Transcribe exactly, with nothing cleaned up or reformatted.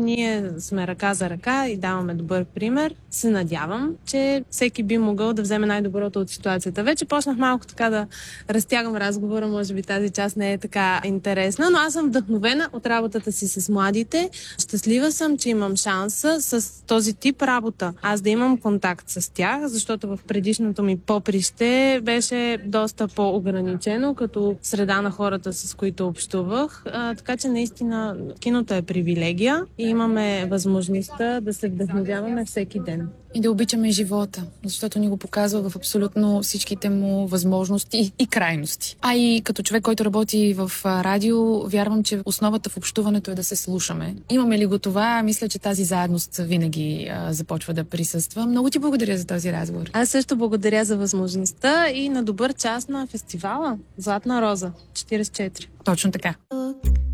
ние сме ръка за ръка и даваме добър пример. Се надявам, че всеки би могъл да вземе най-доброто от ситуацията. Вече почнах малко така да разтягам разговора, може би тази част не е така интересна, но аз съм вдъхновена от работата си с младите. Щастлива съм, че имам шанса с този тип работа аз да имам контакт с тях, защото в предишното ми поприще беше доста по-ограничено като среда на хората, с които общувах. А, така че наистина киното е привилегия и имаме възможността да се вдъхновяваме всеки ден. И да обичаме живота, защото ни го показва в абсолютно всичките му възможности и крайности. А и като човек, който работи в радио, вярвам, че основата в общуването е да се слушаме. Имаме ли го това? Мисля, че тази заедност винаги а, започва да присъства. Много ти благодаря за този разговор. Аз също благодаря за възможността и на добър час на фестивала Златна роза четиридесет и четири. Точно така.